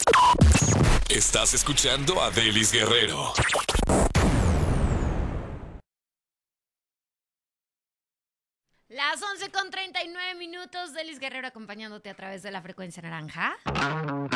Estás escuchando a Delis Guerrero. Las 11:39 minutos, Delis Guerrero acompañándote a través de la frecuencia naranja.